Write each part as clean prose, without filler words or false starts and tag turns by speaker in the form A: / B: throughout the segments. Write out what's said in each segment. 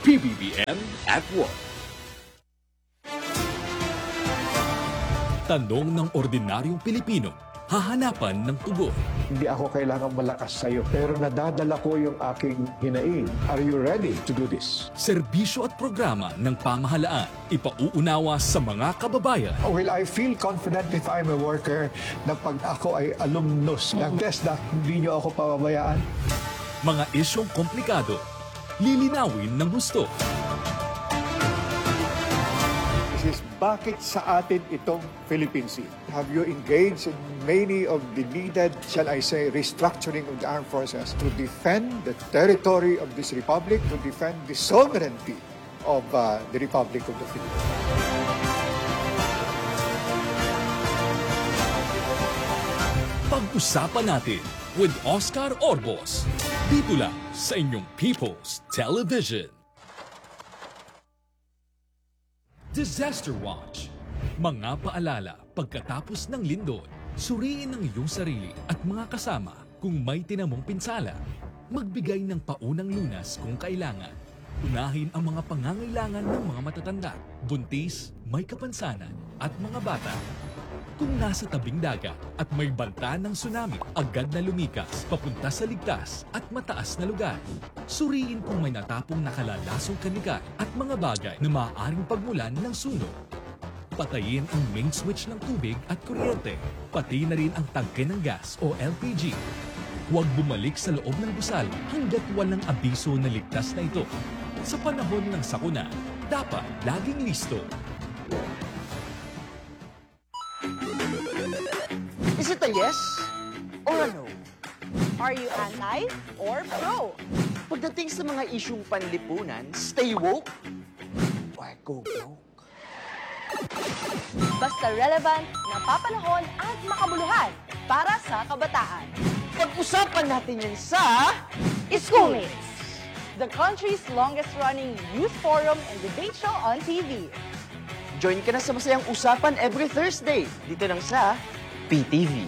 A: PBBM at Work. Tanong ng ordinaryong Pilipino, hahanapan ng tugon.
B: Hindi ako kailangan malakas sa'yo, pero nadadala ko yung aking hinaing. Are you ready to do this?
A: Serbisyo at programa ng pamahalaan, ipauunawa sa mga kababayan.
B: Well, I feel confident if I'm a worker na pag ako ay alumnus ng TESDA, hindi niyo ako pababayaan.
A: Mga isyong komplikado, lilinawin ng gusto.
B: Is bakit sa atin itong Philippine Sea? Have you engaged in many of the needed, shall I say, restructuring of the armed forces to defend the territory of this republic, to defend the sovereignty of the Republic of the Philippines?
A: Pag-usapan natin with Oscar Orbos. Dito lang sa inyong People's Television. Disaster Watch. Mga paalala pagkatapos ng lindol. Suriin ang iyong sarili at mga kasama kung may tinamong pinsala. Magbigay ng paunang lunas kung kailangan. Unahin ang mga pangangailangan ng mga matatanda, buntis, may kapansanan at mga bata. Kung nasa tabing dagat at may banta ng tsunami, agad na lumikas papunta sa ligtas at mataas na lugar. Suriin kung may natapong nakalalasong kanikai at mga bagay na maaaring pagmulan ng sunog. Patayin ang main switch ng tubig at kuryente, pati na rin ang tangke ng gas o LPG. Huwag bumalik sa loob ng gusali hanggat walang abiso na ligtas na ito. Sa panahon ng sakuna, dapat laging listo.
C: Is it a yes or a no?
D: Are you anti or pro?
C: Pagdating sa mga isyung panlipunan, stay woke or go broke?
D: Basta relevant, napapanahon at makabuluhan para sa kabataan.
C: Pag-usapan natin yan sa
D: Schoolmates, the country's longest-running youth forum and debate show on TV.
C: Join ka na sa masayang usapan every Thursday dito lang sa PTV.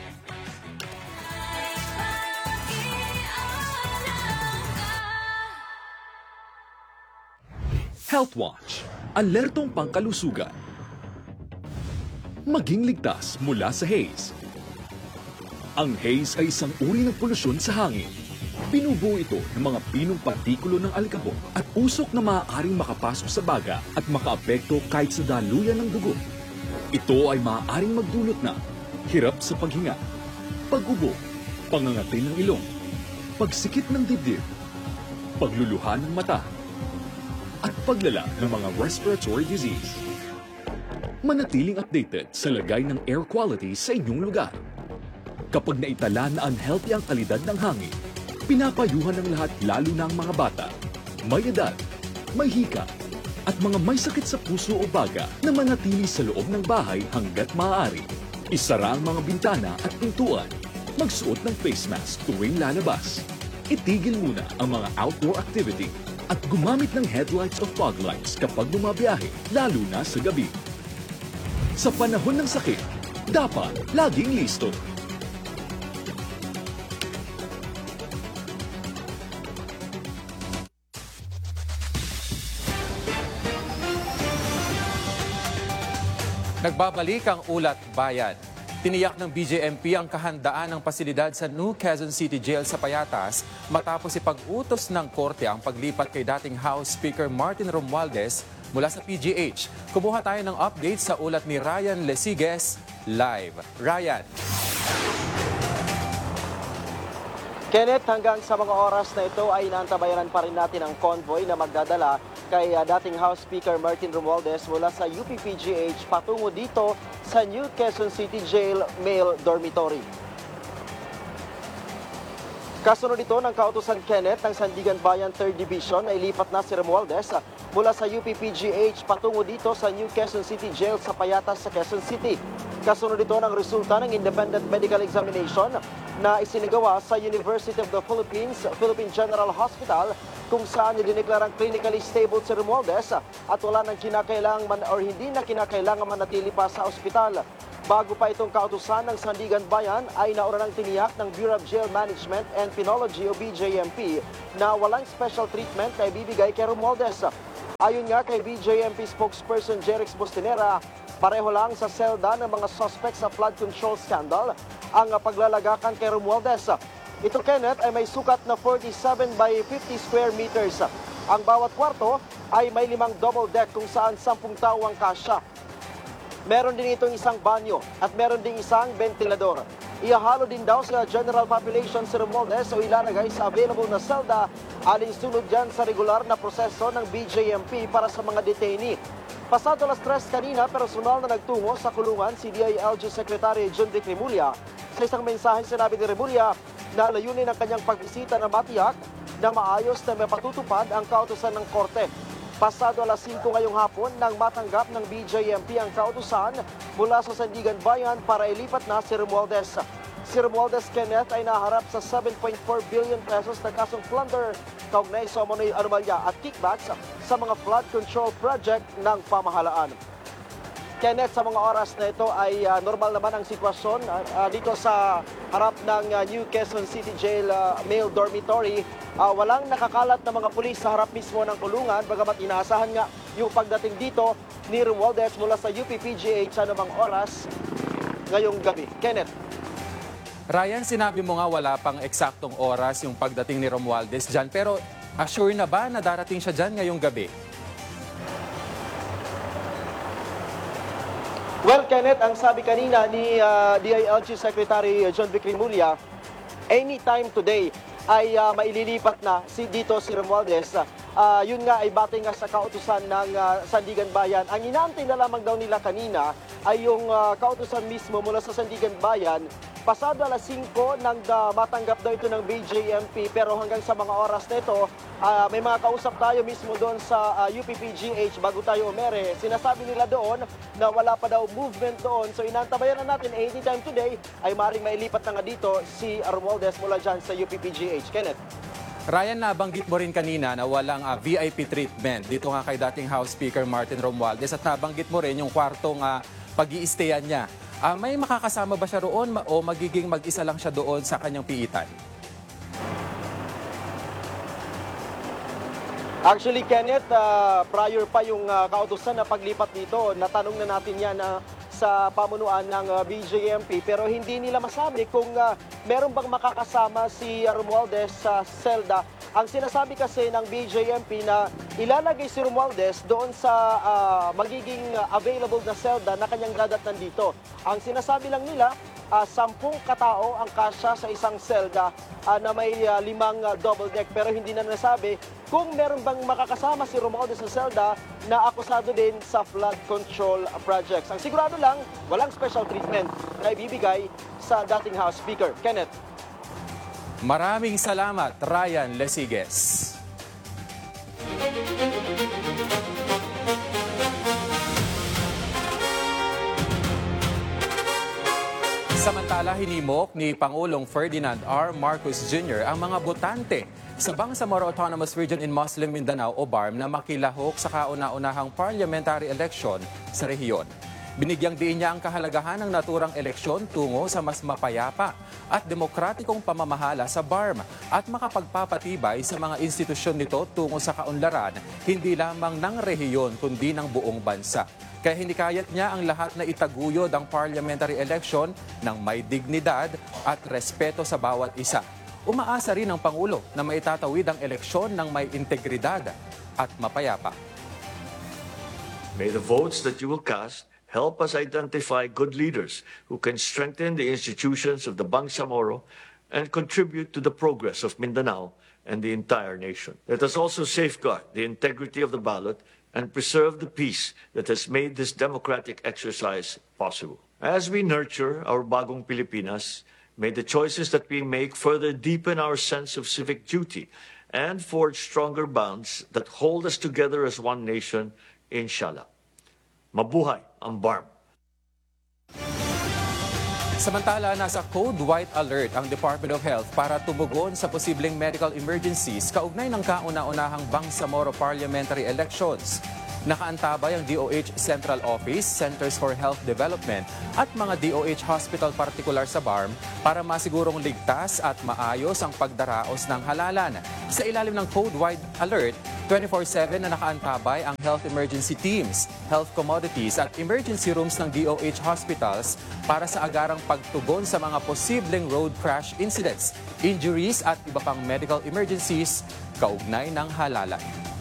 A: Health Watch. Alertong pangkalusugan. Maging ligtas mula sa haze. Ang haze ay isang uri ng polusyon sa hangin. Binubuo ito ng mga pinong partikulo ng alikabok at usok na maaaring makapasok sa baga at makaapekto kahit sa daluyan ng dugo. Ito ay maaaring magdulot ng hirap sa paghinga, pag-ubo, pangangati ng ilong, pagsikip ng dibdib, pagluluha ng mata, at paglala ng mga respiratory disease. Manatiling updated sa lagay ng air quality sa inyong lugar. Kapag naitala na unhealthy ang kalidad ng hangin, pinapayuhan ng lahat lalo na ang mga bata, may edad, may hika, at mga may sakit sa puso o baga na manatili sa loob ng bahay hanggat maaari. Isara ang mga bintana at pintuan. Magsuot ng face mask tuwing lalabas. Itigil muna ang mga outdoor activity at gumamit ng headlights o fog lights kapag bumabiyahe, lalo na sa gabi. Sa panahon ng sakit, dapat laging listo.
E: Nagbabalik ang Ulat Bayan. Tiniyak ng BJMP ang kahandaan ng pasilidad sa New Quezon City Jail sa Payatas matapos ipag-utos ng korte ang paglipat kay dating House Speaker Martin Romualdez mula sa PGH. Kumuha tayo ng update sa ulat ni Ryan Lesigues live. Ryan.
C: Kenneth, hanggang sa mga oras na ito ay inaantabayanan pa rin natin ang convoy na magdadala kay dating House Speaker Martin Romualdez mula sa UPPGH patungo dito sa New Quezon City Jail Male Dormitory. Kasunod ito ng kautusan Kenneth ng Sandigan Bayan 3rd Division ay lipat na si Romualdez mula sa UPPGH patungo dito sa New Quezon City Jail sa Payatas sa Quezon City. Kasunod ito ng resulta ng independent medical examination na isinagawa sa University of the Philippines, Philippine General Hospital kung saan idineklarang clinically stable si Romualdez at wala nang kinakailangan or hindi na kinakailangan manatili pa sa ospital. Bago pa itong kautusan ng Sandigan Bayan ay nauna ng tiniyak ng Bureau of Jail Management and Penology o BJMP na walang special treatment na ibibigay kay Romualdez. Ayon nga kay BJMP spokesperson Jerix Bustinera, pareho lang sa selda ng mga suspect sa flood control scandal ang paglalagakan kay Romualdez. Ito, Kenneth, ay may sukat na 47 by 50 square meters. Ang bawat kwarto ay may 5 double deck kung saan 10 tao ang kasya. Meron din itong isang banyo at meron din isang ventilador. Ihahalo din daw sa general population si Romualdez o ilalagay sa available na selda alinsunod dyan sa regular na proseso ng BJMP para sa mga detainee. Pasado alas 3 kanina, personal na nagtungo sa kulungan si DILG Secretary John Vic Remulla. Sa isang mensahe sinabi ni Remulla na layunin ng kanyang pagbisita na matiyak na maayos na mapatutupad ang kautusan ng korte. Pasado alas 5 ngayong hapon nang matanggap ng BJMP ang kautusan mula sa Sandigan Bayan para ilipat na si Romualdez. Si Romualdez, Kenneth, ay naharap sa 7.4 billion pesos na kasong plunder kaugnay sa umano'y anomalya at kickbacks sa mga flood control project ng pamahalaan. Kenneth, sa mga oras na ito ay normal naman ang sitwasyon dito sa harap ng New Quezon City Jail male dormitory. Walang nakakalat na mga pulis sa harap mismo ng kulungan, bagamat inaasahan nga yung pagdating dito ni Romualdez mula sa UPPGH sa anumang oras ngayong gabi. Kenneth.
E: Ryan, sinabi mo nga wala pang eksaktong oras yung pagdating ni Romualdez dyan, pero assure na ba na darating siya dyan ngayong gabi?
C: Well, Kenneth, ang sabi kanina ni DILG Secretary John Vic Remulla, anytime today ay maililipat na dito si Romualdez. Yun nga ay batay nga sa kautusan ng Sandigan Bayan. Ang inaantay na lamang daw nila kanina ay yung kautusan mismo mula sa Sandigan Bayan. Pasado alas 5 nang matanggap daw ito ng BJMP, pero hanggang sa mga oras na ito, may mga kausap tayo mismo doon sa UPPGH bago tayo umere. Sinasabi nila doon na wala pa daw movement doon. So inantabayan na natin anytime today ay maaaring mailipat na nga dito si Romualdez mula dyan sa UPPGH. Kenneth.
E: Ryan, nabanggit mo rin kanina na walang VIP treatment dito nga kay dating House Speaker Martin Romualdez at nabanggit mo rin yung kwartong pag-i-stayan niya. May makakasama ba siya roon o magiging mag-isa lang siya doon sa kanyang piitan?
C: Actually, Kenneth, prior pa yung kautusan na paglipat dito, natanong na natin yan sa pamunuan ng BJMP, pero hindi nila masabi kung meron bang makakasama si Romualdez sa selda. Ang sinasabi kasi ng BJMP na ilalagay si Romualdez doon sa magiging available na selda na kanyang dadatnan dito. Ang sinasabi lang nila, 10 katao ang kasya sa isang selda na may 5 double deck, pero hindi na nasabi kung meron bang makakasama si Romualdez sa selda na akusado din sa flood control projects. Ang sigurado lang, walang special treatment na ibibigay sa dating House Speaker. Kenneth.
E: Maraming salamat, Ryan Lesigues. Samantala, hinimok ni Pangulong Ferdinand R. Marcos Jr. ang mga botante sa Bangsamoro Autonomous Region in Muslim Mindanao o BARM na makilahok sa kauna-unahang parliamentary election sa rehiyon. Binigyang diin niya ang kahalagahan ng naturang eleksyon tungo sa mas mapayapa at demokratikong pamamahala sa BARM at makapagpapatibay sa mga institusyon nito tungo sa kaunlaran, hindi lamang ng rehiyon kundi ng buong bansa. Kaya hinikayat niya ang lahat na itaguyod ang parliamentary election ng may dignidad at respeto sa bawat isa. Umaasa rin ang Pangulo na maitatawid ang eleksyon ng may integridad at mapayapa.
F: May the votes that you will cast help us identify good leaders who can strengthen the institutions of the Bangsamoro and contribute to the progress of Mindanao and the entire nation. Let us also safeguard the integrity of the ballot and preserve the peace that has made this democratic exercise possible. As we nurture our bagong Pilipinas, may the choices that we make further deepen our sense of civic duty and forge stronger bonds that hold us together as one nation, inshallah. Mabuhay ang BARM!
E: Samantala, nasa Code White Alert ang Department of Health para tumugon sa posibleng medical emergencies kaugnay ng kauna-unahang Bangsamoro parliamentary elections. Nakaantabay ang DOH Central Office, Centers for Health Development at mga DOH hospital partikular sa BARM para masigurong ligtas at maayos ang pagdaraos ng halalan. Sa ilalim ng Code White Alert, 24/7 na nakaantabay ang health emergency teams, health commodities at emergency rooms ng DOH hospitals para sa agarang pagtugon sa mga posibleng road crash incidents, injuries at iba pang medical emergencies kaugnay ng halalan.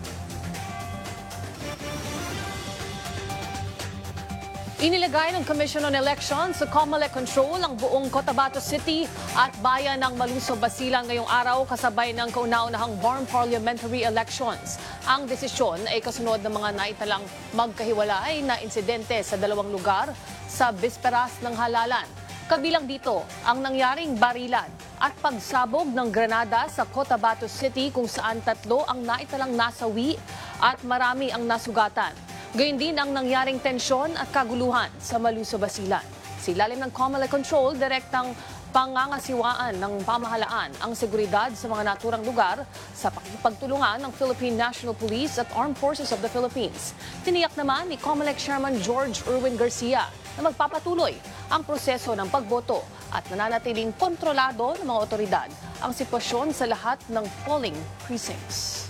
G: Inilagay ng Commission on Elections sa COMELEC control ang buong Cotabato City at bayan ng Maluso, Basilan ngayong araw kasabay ng kauna-unahang BARM parliamentary elections. Ang desisyon ay kasunod ng mga naitalang magkahiwalay na insidente sa dalawang lugar sa bisperas ng halalan. Kabilang dito ang nangyaring barilan at pagsabog ng granada sa Cotabato City kung saan 3 ang naitalang nasawi at marami ang nasugatan. Gayun din ang nangyaring tensyon at kaguluhan sa Maluso, Basilan. Sa ilalim ng COMELEC control, direktang pangangasiwaan ng pamahalaan ang seguridad sa mga naturang lugar sa pagtulungan ng Philippine National Police at Armed Forces of the Philippines. Tiniyak naman ni COMELEC Chairman George Erwin Garcia na magpapatuloy ang proseso ng pagboto at nananatiling kontrolado ng mga otoridad ang sitwasyon sa lahat ng polling precincts.